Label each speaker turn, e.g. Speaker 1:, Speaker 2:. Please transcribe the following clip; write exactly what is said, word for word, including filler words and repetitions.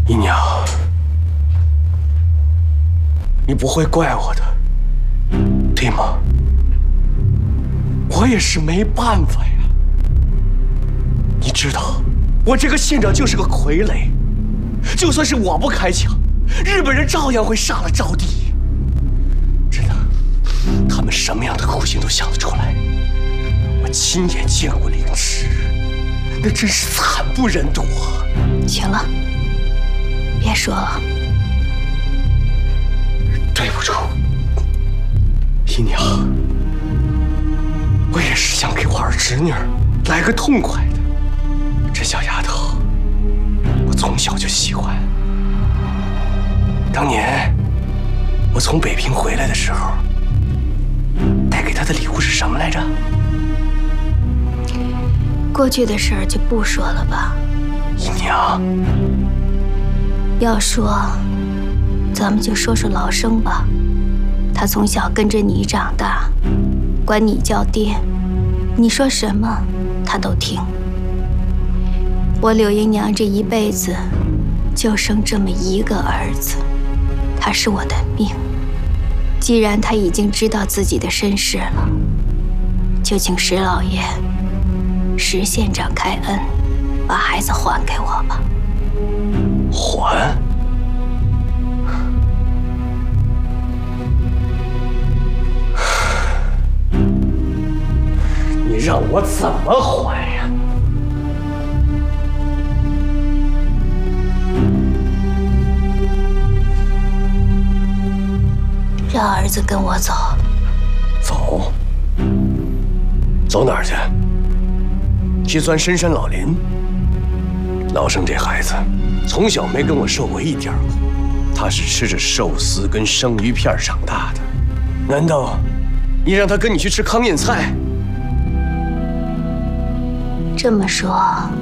Speaker 1: 姨娘，你不会怪我的，对吗？我也是没办法呀。你知道，我这个县长就是个傀儡，就算是我不开枪，日本人照样会杀了赵帝。真的，他们什么样的酷刑都想得出来。我亲眼见过凌迟，那真是惨不忍睹啊！
Speaker 2: 行了，别说了。
Speaker 1: 对不住，姨娘，我也是想给我二侄女来个痛快的。这小丫头，我从小就喜欢。当年我从北平回来的时候，带给她的礼物是什么来着？
Speaker 2: 过去的事儿就不说了吧。
Speaker 1: 姨娘，
Speaker 2: 要说，咱们就说说老生吧。他从小跟着你长大，管你叫爹，你说什么他都听。我柳姨娘这一辈子就生这么一个儿子，他是我的命。既然他已经知道自己的身世了，就请石老爷、石县长开恩，把孩子还给我吧。
Speaker 1: 还？你让我怎么还呀？
Speaker 2: 让儿子跟我走。
Speaker 1: 走？走哪儿去？去钻深山老林？老生这孩子从小没跟我受过一点苦，他是吃着寿司跟生鱼片长大的。难道你让他跟你去吃糠咽菜？
Speaker 2: 这么说，